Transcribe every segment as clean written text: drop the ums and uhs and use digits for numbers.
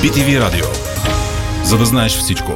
BTV Радио. За да знаеш всичко.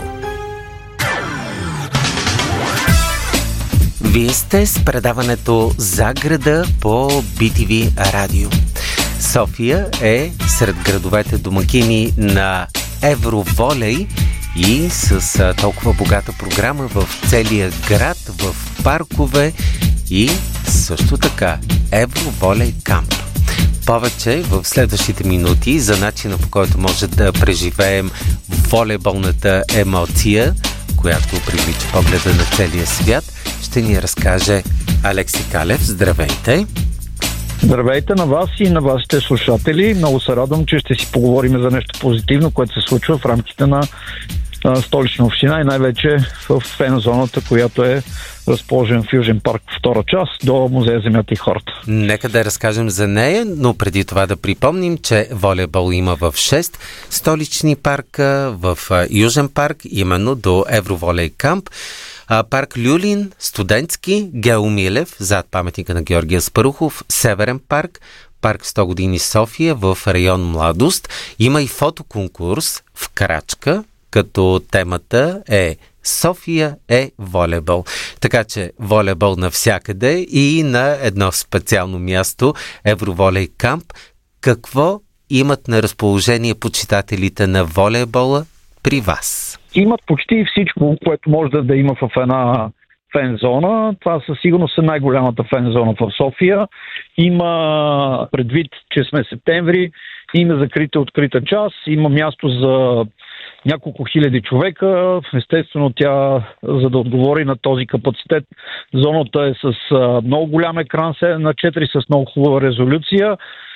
Вие сте с предаването За града по BTV Радио. София е сред градовете домакини на Евроволей и с толкова богата програма в целия град, в паркове и също така Евроволей камп. Повече в следващите минути за начина, по който може да преживеем волейболната емоция, която привлича погледа на целия свят, ще ни разкаже Алекси Калев. Здравейте! Здравейте на вас и на вашите слушатели. Много се радвам, че ще си поговорим за нещо позитивно, което се случва в рамките на Столична община и най-вече в фен-зоната, която е разположен в Южен парк, втора част, до Музея Земята и хората. Нека да разкажем за нея, но преди това да припомним, че волейбол има в 6 столични парка, в Южен парк, именно до Евроволей камп, парк Люлин, Студентски, Гео Милев, зад паметника на Георгия Спарухов, Северен парк, парк 100 години София в район Младост. Има и фотоконкурс в Крачка, като темата е София е волейбол. Така че волейбол навсякъде и на едно специално място Евроволей камп. Какво имат на разположение почитателите на волейбола при вас? Имат почти всичко, което може да има в една фен-зона. Това със сигурност е най-голямата фен-зона в София. Има предвид, че сме септември, има закрита открита част, има място за няколко хиляди човека. Естествено, тя, за да отговори на този капацитет, зоната е с много голям екран на 4 с много хубава резолюция